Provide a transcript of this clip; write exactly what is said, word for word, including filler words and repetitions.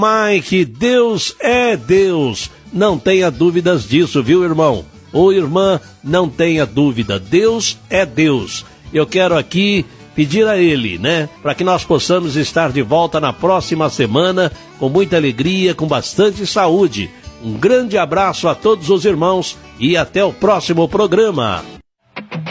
Mike, Deus é Deus. Não tenha dúvidas disso, viu, irmão? Ou irmã, não tenha dúvida. Deus é Deus. Eu quero aqui pedir a Ele, né, para que nós possamos estar de volta na próxima semana com muita alegria, com bastante saúde. Um grande abraço a todos os irmãos e até o próximo programa.